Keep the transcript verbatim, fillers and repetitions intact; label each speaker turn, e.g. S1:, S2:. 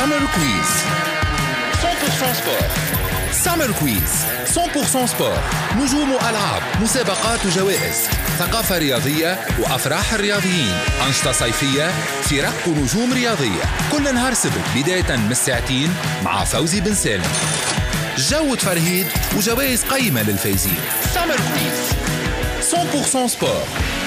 S1: سامر كويز مية بالمية سبور. سامر كويز مية بالمية سبور، نجوم وألعاب، مسابقات وجوائز، ثقافة رياضية وأفراح الرياضيين، أنشطة صيفية، فرق ونجوم رياضية، كل نهار سبت بداية من الساعتين مع فوزي بن سالم. جو تفرهيد وجوائز قيمة للفايزين. سامر كويز مية بالمية سبور.